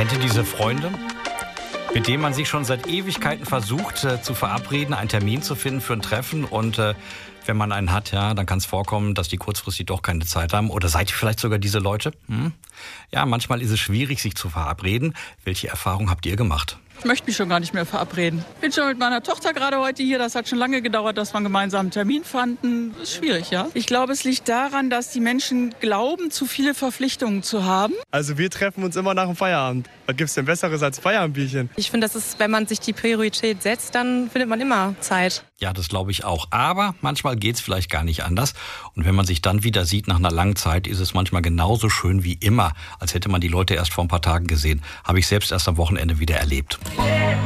Kennt ihr diese Freunde, mit denen man sich schon seit Ewigkeiten versucht zu verabreden, einen Termin zu finden für ein Treffen und wenn man einen hat, ja, dann kann es vorkommen, dass die kurzfristig doch keine Zeit haben. Oder seid ihr vielleicht sogar diese Leute? Ja, manchmal ist es schwierig, sich zu verabreden. Welche Erfahrung habt ihr gemacht? Ich möchte mich schon gar nicht mehr verabreden. Bin schon mit meiner Tochter gerade heute hier. Das hat schon lange gedauert, dass wir einen gemeinsamen Termin fanden. Das ist schwierig, ja. Ich glaube, es liegt daran, dass die Menschen glauben, zu viele Verpflichtungen zu haben. Also wir treffen uns immer nach dem Feierabend. Was gibt's denn Besseres als Feierabendbierchen? Ich finde, das ist, wenn man sich die Priorität setzt, dann findet man immer Zeit. Ja, das glaube ich auch. Aber manchmal geht's vielleicht gar nicht anders. Und wenn man sich dann wieder sieht nach einer langen Zeit, ist es manchmal genauso schön wie immer, als hätte man die Leute erst vor ein paar Tagen gesehen. Habe ich selbst erst am Wochenende wieder erlebt.